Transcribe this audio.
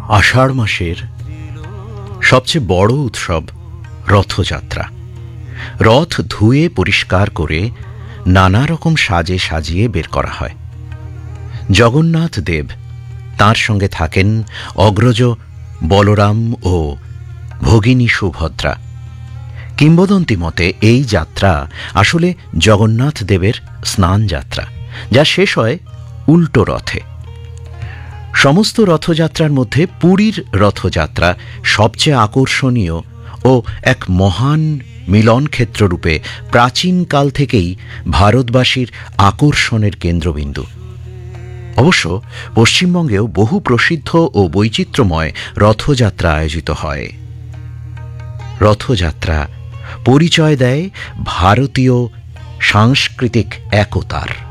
আষাঢ় মাসের সবচেয়ে বড় উৎসব রথযাত্রা। রথ ধুয়ে পরিষ্কার করে নানা রকম সাজে সাজিয়ে বের করা হয়। জগন্নাথ দেব, তাঁর সঙ্গে থাকেন অগ্রজ বলরাম ও ভগিনী সুভদ্রা। কিংবদন্তি মতে এই যাত্রা আসলে জগন্নাথ দেবের স্নান যাত্রা, যা শেষ হয় উল্টো রথে। সমস্ত রথযাত্রার মধ্যে পুরীর রথযাত্রা সবচেয়ে আকর্ষণীয় ও এক মহান মিলনক্ষেত্ররূপে প্রাচীনকাল থেকেই ভারতবাসীর আকর্ষণের কেন্দ্রবিন্দু। অবশ্য পশ্চিমবঙ্গেও বহু প্রসিদ্ধ ও বৈচিত্র্যময় রথযাত্রা আয়োজিত হয়। রথযাত্রা পরিচয় দেয় ভারতীয় সাংস্কৃতিক একতার।